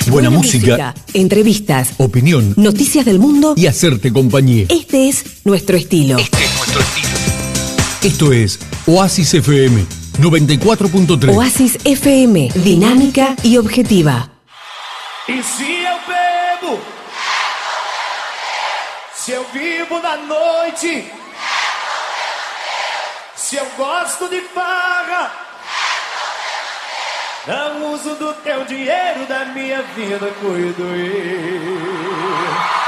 Buena música, entrevistas, opinión, noticias del mundo y hacerte compañía. Este es nuestro estilo. Esto es Oasis FM 94.3. Oasis FM, dinámica y objetiva. E se eu bebo, se eu vivo na noite, se eu gosto de farra, não uso do teu dinheiro, da minha vida cuido eu.